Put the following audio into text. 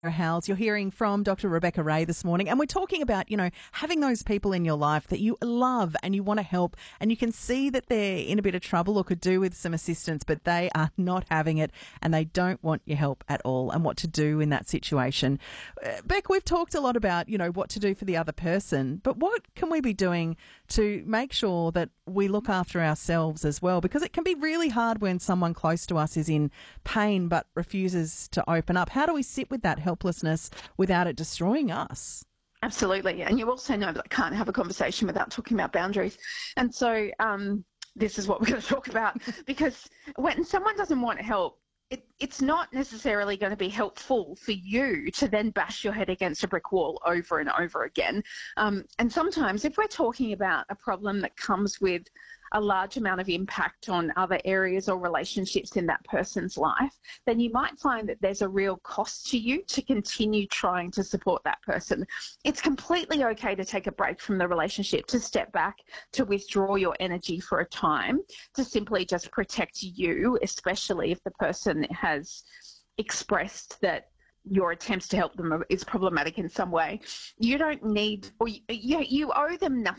Howes. You're hearing from Dr. Rebecca Ray this morning, and we're talking about, having those people in your life that you love and you want to help, and you can see that they're in a bit of trouble or could do with some assistance, but they are not having it and they don't want your help at all, and what to do in that situation. Beck, we've talked a lot about, what to do for the other person, but what can we be doing to make sure that we look after ourselves as well? Because it can be really hard when someone close to us is in pain but refuses to open up. How do we sit with that helplessness without it destroying us? Absolutely. And you also know that I can't have a conversation without talking about boundaries. And so this is what we're going to talk about, because when someone doesn't want help, it's not necessarily going to be helpful for you to then bash your head against a brick wall over and over again. And sometimes if we're talking about a problem that comes with a large amount of impact on other areas or relationships in that person's life, then you might find that there's a real cost to you to continue trying to support that person. It's completely okay to take a break from the relationship, to step back, to withdraw your energy for a time, to simply just protect you, especially if the person has expressed that your attempts to help them is problematic in some way. You don't need, or you owe them nothing.